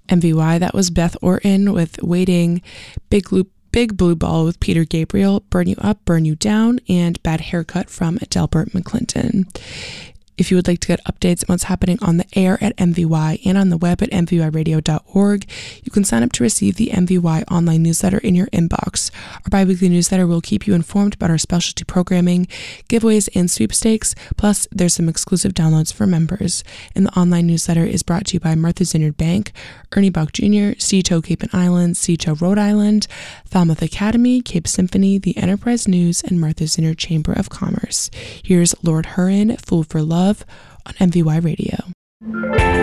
MVY, that was Beth Orton with Waiting, Big Blue Ball with Peter Gabriel, Burn You Up, Burn You Down, and Bad Haircut from Delbert McClinton. If you would like to get updates on what's happening on the air at MVY and on the web at mvyradio.org, you can sign up to receive the MVY online newsletter in your inbox. Our bi-weekly newsletter will keep you informed about our specialty programming, giveaways, and sweepstakes, plus there's some exclusive downloads for members. And the online newsletter is brought to you by Martha's Vineyard Bank, Ernie Bach Jr., Seatoe Cape and Island, Seatoe Rhode Island, Falmouth Academy, Cape Symphony, the Enterprise News, and Martha's Vineyard Chamber of Commerce. Here's Lord Huron, Fool for Love, on MVY Radio.